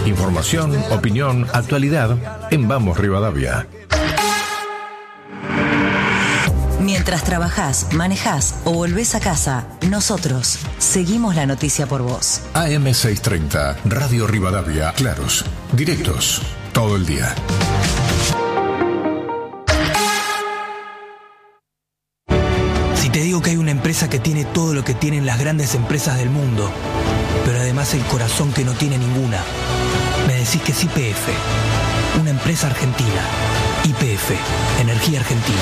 Información, opinión, actualidad en Vamos Rivadavia. Mientras trabajás, manejás o volvés a casa, nosotros seguimos la noticia por vos. AM630, Radio Rivadavia, claros, directos, todo el día. Si te digo que hay una empresa que tiene todo lo que tienen las grandes empresas del mundo, pero además el corazón que no tiene ninguna, me decís que es YPF, una empresa argentina. YPF, Energía Argentina.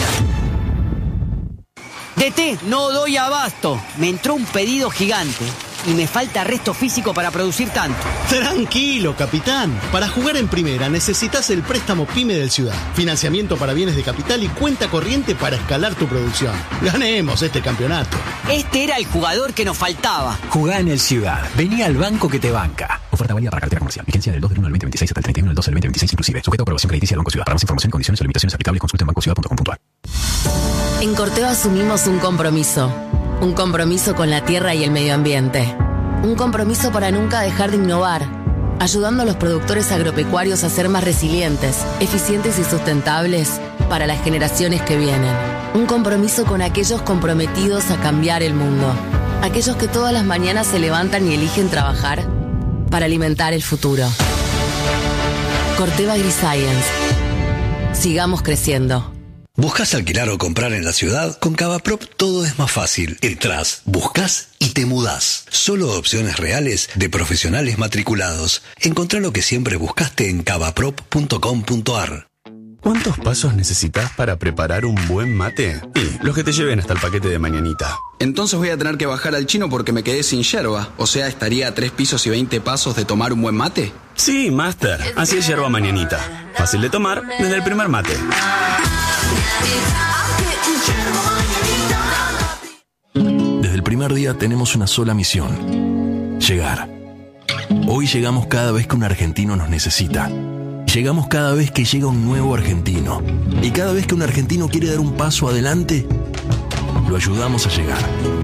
DT, no doy abasto. Me entró un pedido gigante y me falta resto físico para producir tanto. Tranquilo, capitán. Para jugar en primera necesitas el préstamo PYME del Ciudad. Financiamiento para bienes de capital y cuenta corriente para escalar tu producción. Ganemos este campeonato. Este era el jugador que nos faltaba. Jugá en el Ciudad. Vení al banco que te banca. Oferta válida para cartera comercial. Vigencia del 2 del 1 al 2026 hasta el 31 del 12 del 2026 inclusive. Sujeto a aprobación crediticia del Banco Ciudad. Para más información, condiciones o limitaciones aplicables, consulta en bancociudad.com.ar. En Corteva asumimos un compromiso. Un compromiso con la tierra y el medio ambiente. Un compromiso para nunca dejar de innovar, ayudando a los productores agropecuarios a ser más resilientes, eficientes y sustentables para las generaciones que vienen. Un compromiso con aquellos comprometidos a cambiar el mundo. Aquellos que todas las mañanas se levantan y eligen trabajar para alimentar el futuro. Corteva AgriScience. Sigamos creciendo. ¿Buscas alquilar o comprar en la ciudad? Con Cavaprop todo es más fácil. Entrás, buscas y te mudás. Solo opciones reales de profesionales matriculados. Encontrá lo que siempre buscaste en cavaprop.com.ar. ¿Cuántos pasos necesitas para preparar un buen mate? Y los que te lleven hasta el paquete de mañanita. Entonces voy a tener que bajar al chino porque me quedé sin yerba. O sea, estaría a 3 pisos y 20 pasos de tomar un buen mate. Sí, Master. Así es yerba mañanita. Fácil de tomar desde el primer mate. Desde el primer día tenemos una sola misión: llegar. Hoy llegamos cada vez que un argentino nos necesita. Llegamos cada vez que llega un nuevo argentino. Y cada vez que un argentino quiere dar un paso adelante, lo ayudamos a llegar.